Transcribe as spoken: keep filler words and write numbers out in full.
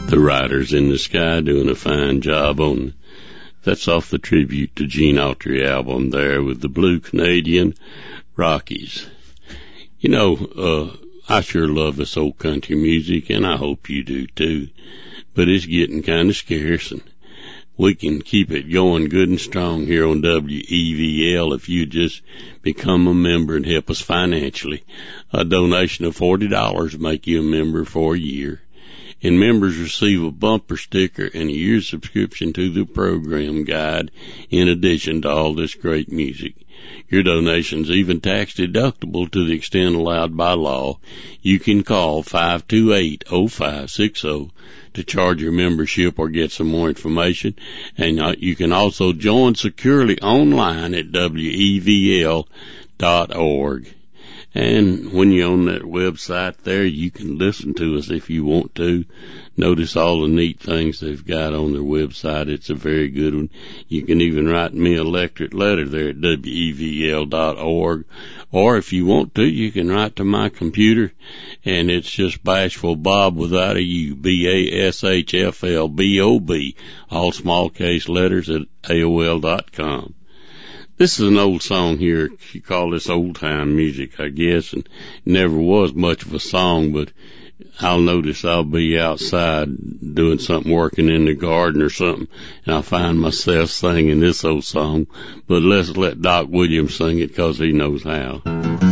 The Riders in the Sky doing a fine job on, that's off the tribute to Gene Autry album there with the Blue Canadian Rockies. You know, uh, I sure love this old country music, and I hope you do too, but it's getting kind of scarce, and we can keep it going good and strong here on W E V L if you just become a member and help us financially. A donation of forty dollars make you a member for a year. And members receive a bumper sticker and a year's subscription to the program guide in addition to all this great music. Your donation's even tax deductible to the extent allowed by law. You can call five two eight, oh five six oh to charge your membership or get some more information. And uh, you can also join securely online at W E V L dot org. And when you're on that website there, you can listen to us if you want to. Notice all the neat things they've got on their website. It's a very good one. You can even write me an electric letter there at W E V L dot org. Or if you want to, you can write to my computer, and it's just Bashful Bob without a U, B A S H F L B O B, all small case letters at A O L dot com. This is an old song here. You call this old time music, I guess, and never was much of a song, but I'll notice I'll be outside doing something, working in the garden or something, and I'll find myself singing this old song. But let's let Doc Williams sing it because he knows how.